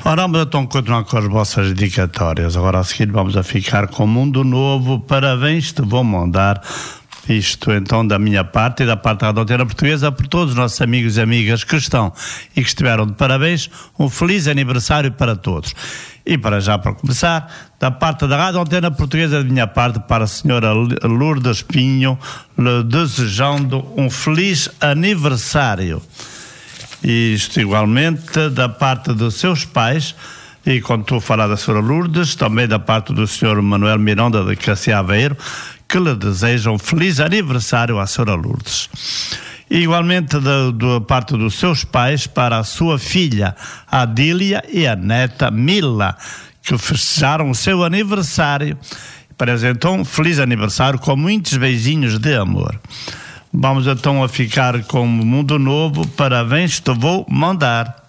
Ora, vamos então continuar com as vossas dedicatórias. Agora a seguir vamos a ficar com Mundo Novo. Parabéns, te vou mandar. Isto então da minha parte e da parte da Rádio Antena Portuguesa por todos os nossos amigos e amigas que estão e que estiveram de parabéns. Um feliz aniversário para todos. E para começar, da parte da Rádio Antena Portuguesa, da minha parte, para a senhora Lourdes Pinho, lhe desejando um feliz aniversário. Isto igualmente da parte dos seus pais, e quando estou a falar da senhora Lourdes, também da parte do senhor Manuel Miranda de Cassia Aveiro, que lhe desejam um feliz aniversário à senhora Lourdes. E igualmente da parte dos seus pais para a sua filha Adília e a neta Mila, que festejaram o seu aniversário. Apresentam um feliz aniversário com muitos beijinhos de amor. Vamos então a ficar com o Mundo Novo. Parabéns, te vou mandar.